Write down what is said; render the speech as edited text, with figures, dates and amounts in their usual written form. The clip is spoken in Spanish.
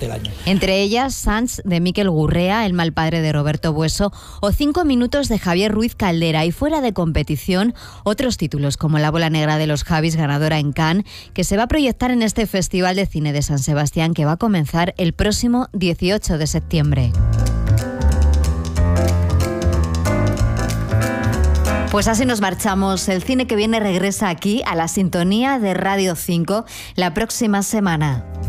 durante el año. Entre ellas, Sants de Miquel Gurrea, El mal padre de Roberto Bueso, o 5 minutos de Javier Ruiz Caldera. Y fuera de competición, otros títulos como La bola negra de los Javis, ganadora en Cannes, que se va a proyectar en este Festival de Cine de San Sebastián, que va a comenzar el próximo 18 de septiembre. Pues así nos marchamos. El cine que viene regresa aquí a la sintonía de Radio 5 la próxima semana.